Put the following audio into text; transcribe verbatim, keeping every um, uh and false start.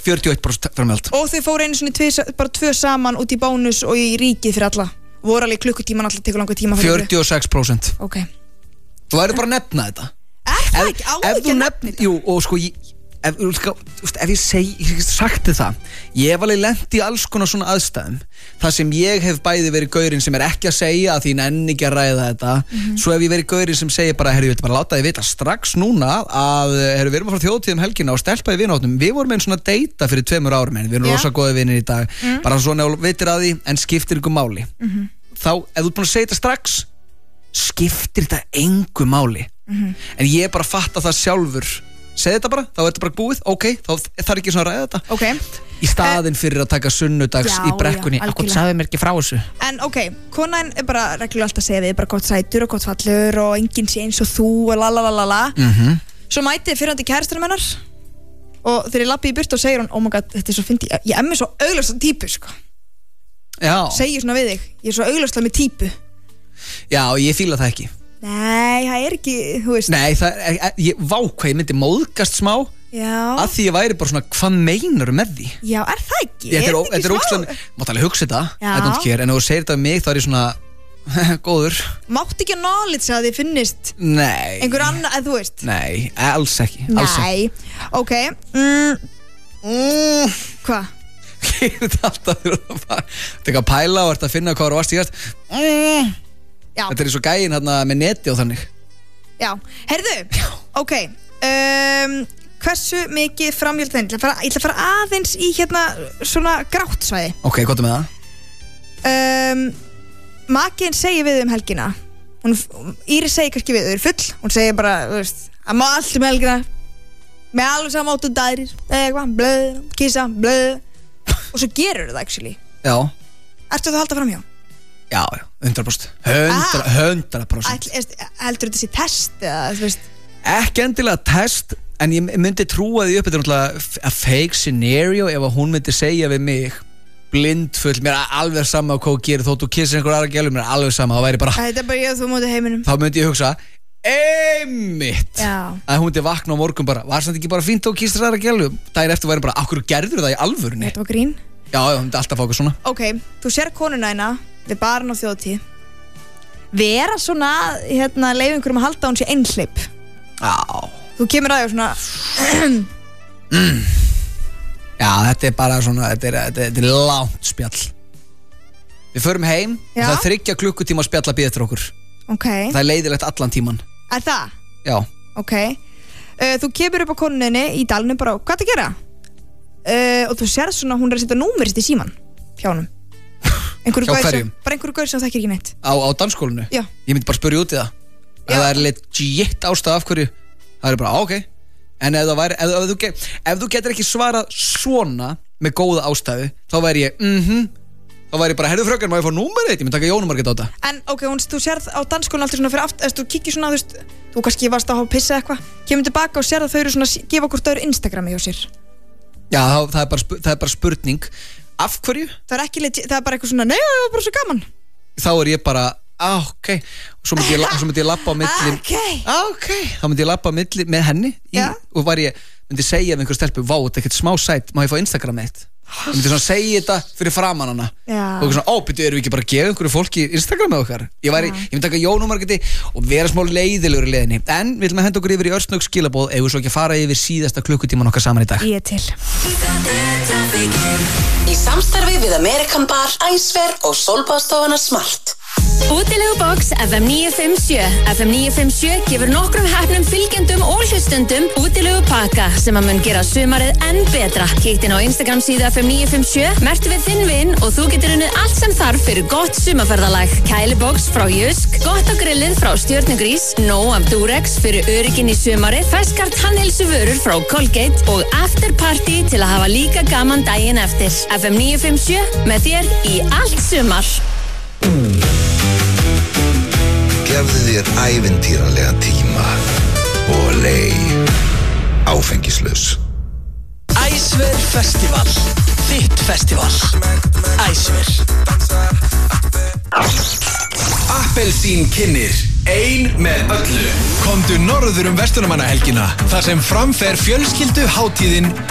fjörutíu og eitt prósent framhald. Og þau fóru einu svona tvö, bara tvö saman út í bónus og í ríkið fyrir alla. Voru alveg klukkutíman alltaf tekur langa tíma fyrir fjörutíu og sex prósent. Ok. Þú verður bara að nefna þetta. Er það ekki? Á ekki að nefna þetta? Jú, og sko ég Ef, ef ég segi, ég sagt þið það ég hef alveg lent í alls konar svona aðstæðum þar sem ég hef bæði verið gaurinn sem er ekki að segja að því nenni ekki að ræða þetta mm-hmm. Svo hef ég verið gaurinn sem segir bara herri, ég vil bara láta þið vita strax núna að herri, við erum að fara þjóðtíðum helgina og stelpa í vináttum við vorum einn svona deyta fyrir tveimur árum en við erum yeah. rosa góði vinir í dag mm-hmm. bara svona veitir að því en skiptir ykkur máli mm-hmm. Þá, ef þú ert búin að segja þetta strax skiptir þetta engu máli mm-hmm. En ég bara fatta það sjálfur segð þetta bara, þá er þetta bara búið, ok þá þarf ekki svona að ræða þetta okay. Í staðinn fyrir að taka sunnudags já, í brekkunni akkur sagði mér ekki frá þessu En ok, konan er bara reglulega alltaf að segja við bara gott sætur og gott fallur og enginn sé eins og þú og lalalala mm-hmm. Svo mætið fyrrandi kærastunum hennar og þegar ég lappi í burt og segir hún oh my god, þetta er svo fyndi, ég er með svo augljóstan típu sko. Já Segir svona við þig, ég er svo augljóstan með típu Já, ég fíla það ekki Nei, það er ekki, þú veist Nei, það er, ég vá hvað ég myndi móðgast smá Já að því ég væri bara svona, hvað meinar með því? Já, er það ekki? Ég, er þetta er ókslan, mátt alveg hugsa þetta Já. Care, en ef þú segir þetta um mig þá er ég svona góður Máttu ekki að knowledge að þið finnist Nei einhver annar, eða þú veist Nei, alls ekki alls Nei, ekki. ok mm. mm. Hvað? Ég veit alltaf að þú ert að pæla og ert að finna hvað þú varst í gæst mm. Já. Þetta er svo gæinn hérna með neti og þannig Já, heyrðu, Já. ok um, Hversu mikið framhjöld þenn? Ég ætla að fara, ég ætla að fara aðeins í hérna svona grátt svæði Ok, hvað er með það? um, Makiðin segir við um helgina hún, Íris segir kannski við, þau eru full Hún segir bara, þú veist, að má allt um helgina Með alveg saman áttu dærir Eða eitthvað, blöð, kissa, blöð Og svo gerur það actually Já Ertu þú að halda framhjá? Já, já, hundra prósent hundra, hundra prósent Heldur þetta sé test eða, þú veist Ekki endilega test En ég myndi trúa því upp Þetta er náttúrulega a fake scenario Ef að hún myndi segja við mig blindfull, mér er alveg sama á hvað þú gerir þótt þú kissir einhver aðra gælu, mér er alveg sama það væri bara, Þetta er bara ég og þú móti heiminum þá myndi ég hugsa einmitt Já. að hún myndi vakna á morgun bara, var það ekki bara fínt og kissir aðra gælu, daginn eftir væri bara af hverju gerður það í alvörunni? Þetta var grín Já, já, hún myndi alltaf fá okkur svona. Ok, þú sér konuna hérna við barn á þjóðtíð vera svona, hérna, leyfa einhverjum að halda hún sé einhleyp. Já. Þú kemur að þér svona mm. Já, þetta er bara svona þetta er, þetta er, þetta er langt spjall. Við förum heim Já. og það er þriggja klukkutíma að spjalla bíða eftir okkur. Ok. Það er leiðilegt allan tíman. Er það? Já. Ok. Uh, þú kemur upp á konunni í dalnum bara, hvað er að gera? Uh, og þú sérð svona, hún er að setja númerist í síman hjá honum. Einhverju Hjá gaur sem- hverjum? Bara einhverju gaur sem þekkir ekki neitt. Á, á dansskólinu? Já. Ég myndi bara spyrja út í það. Ef það er legit ástæða af hverju, það er bara, á, ok. En ef, það væri, ef, ef, þú get, ef þú getur ekki svarað svona með góða ástæðu, þá væri ég, mhm, þá væri ég bara, herðu frökar, má ég fá númerið? Ég myndi taka Jónumargit á þetta. En ok, hún, þú sérð á dansskólinu alltaf svona fyrir aft, þú kíkir svona, þú veist, þú kannski varst að hafa pissa eitthvað, kemur tilbaka og sérð að þau eru svona, að gefa okkur stöður Instagrami hjá sér. Já, það, það, er bara, spu- það er bara spurning. Af hverju? Það er ekki legit, það er bara eitthvað svona, nei, það var bara svo gaman. Þá er ég bara, á, ok. Og svo myndi ég, la- svo myndi ég labba á milli. Ok. Á, ok. Þá myndi ég labba á milli með henni í, Já. og var ég, myndi segja við einhver stelpu, vá, þetta er ekkert smá sætt, má ég fá Instagram eitt? Ég myndi svona segja þetta fyrir framan hana. Já. Og eitthvað svona, ó, byrju, erum við ekki bara að gefa einhverju fólki Instagram með okkar? Ég væri, ég myndi taka Jónumargiti og vera smá leiðilegur í leiðinni. En við ætlum að henda okkur yfir í örsnögg skilaboð ef við svo ekki að fara yfir síðasta klukkutíman okkar saman í dag. Ég er til. Í samstarfi við American Bar, Æsver og Sólbaðstofuna Smart. Útilegubox F M níu fimm sjö. F M níu fimm sjö gefur nokkrum heppnum fylgjendum og hlustendum útilegupakka sem að mun gera sumarið enn betra. Kíkt inn á Instagram síðu F M níu fimm sjö, merktu við þinn vin og þú getur unnið allt sem þarf fyrir gott sumarferðalag. Kælibox frá Jusk, gott á grillið frá Stjörnugrís, nóg af Durex fyrir örygginn í sumarið, ferskar tannheilsuvörur frá Colgate og afterparty til að hafa líka gaman daginn eftir. F M níu fimm sjö með þér í allt sumar. Gefðu þér ævintýralega tíma og lei áfengislaus. Æsver Festival. Þitt festival. Æsver. Appelsín kynnir ein með öllu. Komdu norður um Verslunarmannahelgina þar sem framfer fjölskyldu hátíðin